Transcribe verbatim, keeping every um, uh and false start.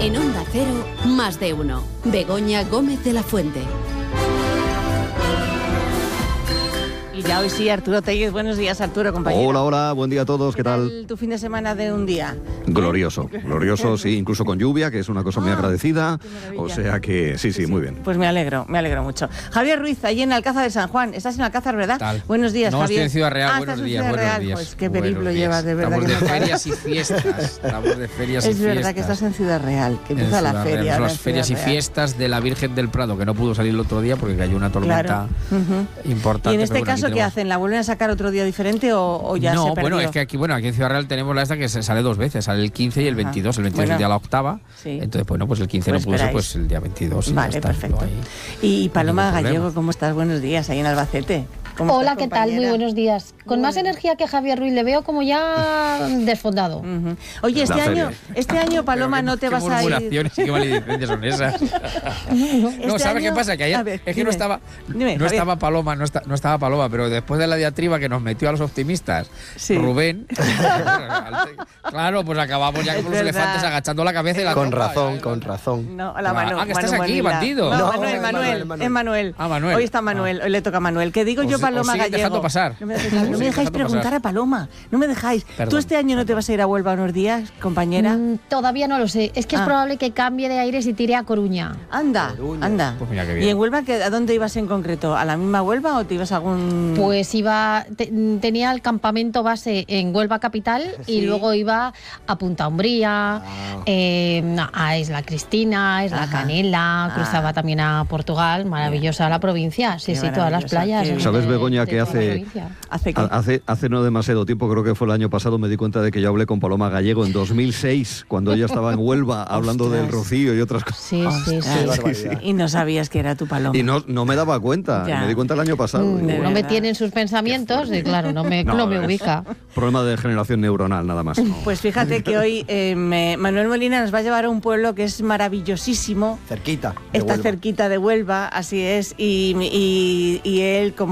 En Onda Cero, más de uno. Begoña Gómez de la Fuente. Y ya hoy sí, Arturo Tellez. Buenos días, Arturo, compañero. Hola, hola, buen día a todos, ¿qué, ¿Qué tal? tal? ¿Tu fin de semana de un día? Glorioso, glorioso, sí, incluso con lluvia, que es una cosa muy ah, agradecida. O sea que sí, sí, sí, muy bien. Pues me alegro, me alegro mucho. Javier Ruiz, allí en Alcázar de San Juan. Estás en Alcázar, ¿verdad? Tal. Buenos días, no, Javier. No, estoy en Ciudad Real, ah, buenos días, buenos Real. días. Pues qué buenos periplo días. llevas, de verdad. Estamos que de no ferias y fiestas. Estamos de ferias y es fiestas. Es verdad que estás en Ciudad Real, que empieza la Ciudad feria. Real. Las ferias y fiestas de la Virgen del Prado, que no pudo salir el otro día porque cayó una tormenta claro. uh-huh. importante. ¿Y en este bueno, caso qué tenemos... hacen? ¿La vuelven a sacar otro día diferente o, o ya no, se perdió? bueno, es que aquí, bueno, aquí en Ciudad Real tenemos la esta que se sale dos veces, sale el quince y el veintidós. El veintidós bueno, es el día de la octava. Sí. Entonces, bueno, pues el quince pues no pudo ser, pues el día veintidós. Y vale, ya está, perfecto. Y Paloma Gallego, ¿cómo estás? Buenos días, ahí en Albacete. Hola, ¿qué tal? Muy buenos días. Con Muy más bien. energía que Javier Ruiz, le veo como ya desfondado. Uh-huh. Oye, este año, este año, Paloma, qué, no te qué vas a ir... ¿Qué murmuraciones y qué maledicencias son esas? este no, ¿sabes año... qué pasa? Que ayer ver, es que dime. no estaba Dime, no estaba Paloma, no, está, no estaba Paloma, pero después de la diatriba que nos metió a los optimistas, sí. Rubén, claro, pues acabamos ya como los elefantes agachando la cabeza y la Con copa, razón, ya, con razón. No, la Manu, ah, que Manu, estás aquí, Manila. bandido. No, no Manuel, es Manuel, Manuel, Manuel. es Manuel. Ah, Manuel. Hoy está Manuel, ah. hoy le toca a Manuel. Que digo os, yo, Paloma os Gallego. dejando pasar. No me dejáis, no me dejáis preguntar pasar. a Paloma, no me dejáis. Perdón. ¿Tú este año no te vas a ir a Huelva unos días, compañera? Mm, todavía no lo sé. Es que ah. es probable que cambie de aires y tire a Coruña. Anda, Coruña. anda. Pues mira qué bien. ¿Y en Huelva a dónde ibas en concreto? ¿A la misma Huelva o te ibas a algún...? Pues iba, te, tenía el campamento base en Huelva capital sí. y luego iba a Punta Umbría, ah. eh, a Isla Cristina, Isla Ajá. Canela, ah. cruzaba también a Portugal, maravillosa la provincia, sí, sí, todas las playas. Qué ¿Sabes, Begoña, que hace, ¿Hace, hace hace no demasiado tiempo, creo que fue el año pasado, me di cuenta de que yo hablé con Paloma Gallego en dos mil seis, cuando ella estaba en Huelva hablando Ostras. del Rocío y otras cosas. Sí, sí, sí. sí, sí. Y no sabías que era tu Paloma. Y no, no me daba cuenta, me di cuenta el año pasado. Mm, no me tienen sus pensamientos y claro, no me, no, no me ubica. Problema de generación neuronal, nada más. No. Pues fíjate que hoy eh, me, Manuel Molina nos va a llevar a un pueblo que es maravillosísimo. Cerquita. Está Huelva. cerquita de Huelva, así es, y, y, y él como